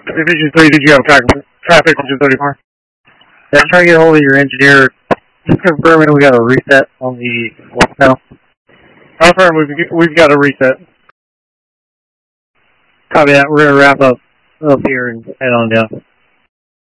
Division 3, did you have traffic on 234? Yeah, I'm trying to get a hold of your engineer. Just confirming we got a reset on the west panel. Confirm we've got a reset. Copy that. We're going to wrap up here and head on down.